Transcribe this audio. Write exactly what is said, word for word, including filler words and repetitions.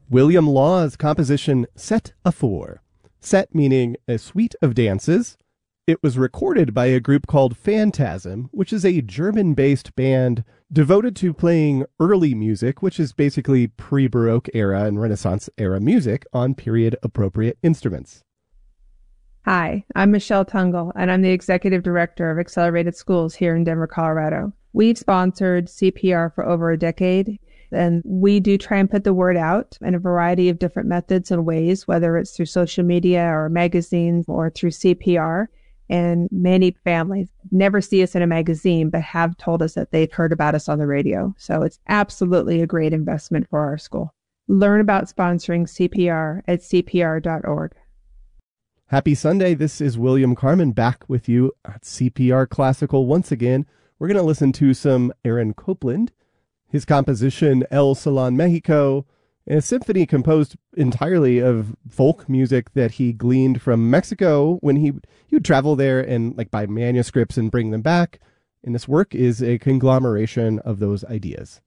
William Law's composition Set a Four. Set meaning a suite of dances. It was recorded by a group called Phantasm, which is a German-based band devoted to playing early music, which is basically pre-Baroque era and Renaissance era music on period-appropriate instruments. Hi, I'm Michelle Tungle, and I'm the Executive Director of Accelerated Schools here in Denver, Colorado. We've sponsored C P R for over a decade, and we do try and put the word out in a variety of different methods and ways, whether it's through social media or magazines or through C P R. And many families never see us in a magazine, but have told us that they've heard about us on the radio. So it's absolutely a great investment for our school. Learn about sponsoring C P R at c p r dot org. Happy Sunday. This is William Carmen back with you at C P R Classical once again. We're going to listen to some Aaron Copland, his composition El Salon Mexico, a symphony composed entirely of folk music that he gleaned from Mexico when he, he would travel there and like buy manuscripts and bring them back. And this work is a conglomeration of those ideas.